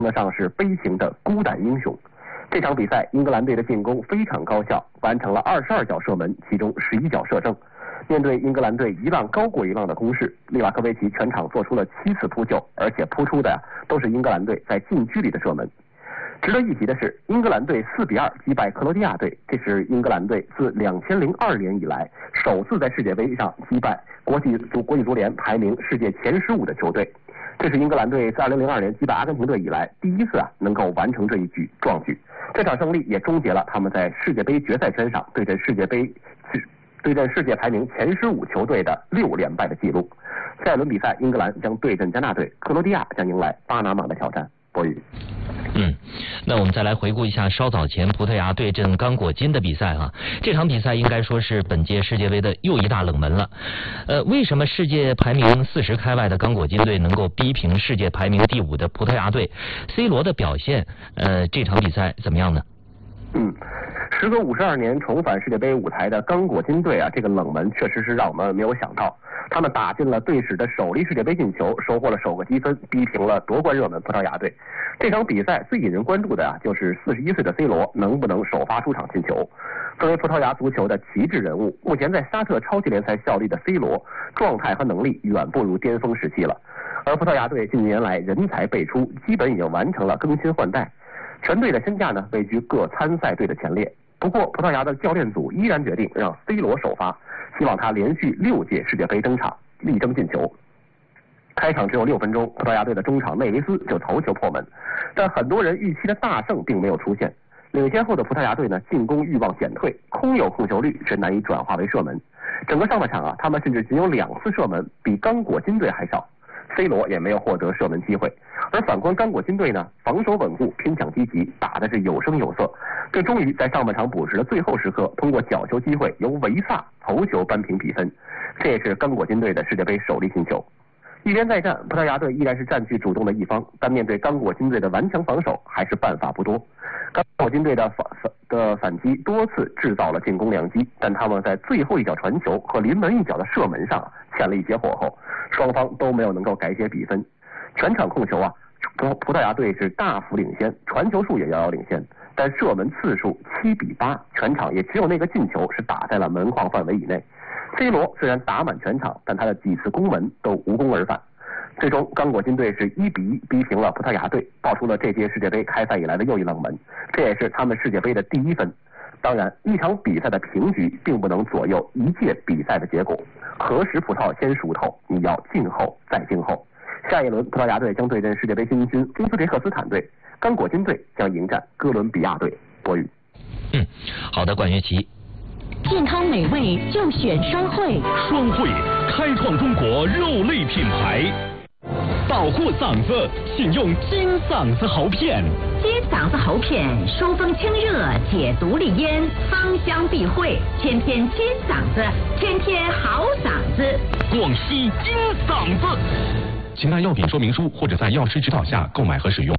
得上是悲情的孤胆英雄。这场比赛，英格兰队的进攻非常高效，完成了22脚射门，其中11脚射正。面对英格兰队一浪高过一浪的攻势，利瓦科维奇全场做出了7次扑救，而且扑出的都是英格兰队在禁区里的射门。值得一提的是，英格兰队4比2击败克罗地亚队，这是英格兰队自2002年以来首次在世界杯上击败国际足联排名世界前15的球队。这是英格兰队自2002年击败阿根廷队以来第一次能够完成这一壮举。这场胜利也终结了他们在世界杯决赛圈上对阵世界排名前15球队的6连败的记录。下一轮比赛，英格兰将对阵加纳队，克罗地亚将迎来巴拿马的挑战。博宇。 那我们再来回顾一下稍早前葡萄牙对阵刚果金的比赛啊。这场比赛应该说是本届世界杯的又一大冷门了。为什么世界排名40开外的刚果金队能够逼平世界排名第5的葡萄牙队 ？C 罗的表现，这场比赛怎么样呢？ 时隔52年重返世界杯舞台的刚果金队这个冷门确实是让我们没有想到。他们打进了队史的首粒世界杯进球，收获了首个积分，逼平了夺冠热门葡萄牙队。这场比赛最引人关注的就是41岁的 C 罗能不能首发出场进球。作为葡萄牙足球的旗帜人物，目前在沙特超级联赛效力的 C 罗，状态和能力远不如巅峰时期了。而葡萄牙队近年来人才辈出，基本已经完成了更新换代，全队的身价位居各参赛队的前列。不过，葡萄牙的教练组依然决定让 C 罗首发，希望他连续6届世界杯登场，力争进球。开场只有6分钟，葡萄牙队的中场内维斯就头球破门，但很多人预期的大胜并没有出现。领先后的葡萄牙队进攻欲望减退，空有控球率却难以转化为射门。整个上半场他们甚至仅有2次射门，比刚果金队还少。C 罗也没有获得射门机会。而反观刚果金队防守稳固，拼抢积极，打的是有声有色。这终于在上半场补时的最后时刻，通过角球机会由维萨头球扳平比分，这也是刚果金队的世界杯首粒进球。一连再战，葡萄牙队依然是占据主动的一方，但面对刚果金队的顽强防守，还是办法不多。刚果金队的反击多次制造了进攻良机，但他们在最后一脚传球和临门一脚的射门上欠了一截火候，双方都没有能够改写比分。全场控球葡萄牙队是大幅领先，传球数也遥遥领先，但射门次数7比8，全场也只有那个进球是打在了门框范围以内。C 罗虽然打满全场，但他的几次攻门都无功而返。最终，刚果金队是1比1逼平了葡萄牙队，爆出了这届世界杯开赛以来的又一冷门，这也是他们世界杯的第1分。当然，一场比赛的平局并不能左右一届比赛的结果，何时葡萄先熟透，你要静候再静候。下一轮，葡萄牙队将对阵世界杯新军乌兹别克斯坦队，刚果金队将迎战哥伦比亚队。博宇。 好的，管乐琪。 健康美味就选双汇， 双汇开创中国肉类品牌，保护嗓子，请用金嗓子喉片。 金嗓子喉片疏风清热，解毒利咽，芳香避秽，天天金嗓子，天天好嗓子。 广西金嗓子。请按药品说明书或者在药师指导下购买和使用。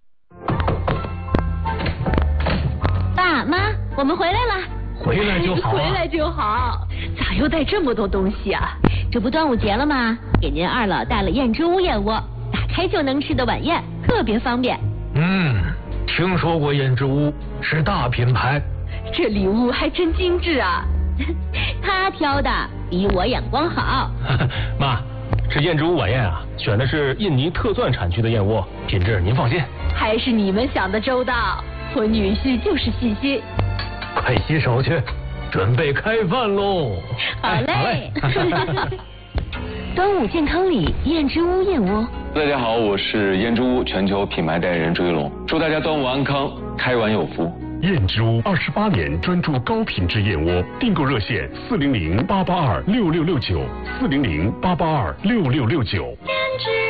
爸妈，我们回来了。 回来就好， 回来就好。咋又带这么多东西啊？这不端午节了吗？给您二老带了燕之屋燕窝，打开就能吃的晚宴，特别方便。 听说过燕之屋，是大品牌。 这礼物还真精致啊！他挑的比我眼光好。 妈，这燕之屋晚宴选的是印尼特钻产区的燕窝，品质您放心。 还是你们想的周到，我女婿就是细心。 快洗手去，准备开饭喽！ 好嘞。端午健康礼燕之屋燕窝。 大家好，我是燕之屋全球品牌代言人朱一龙，祝大家端午安康，开碗有福。 燕之屋28年专注高品质燕窝，订购热线400-882-6669，400-882-6669。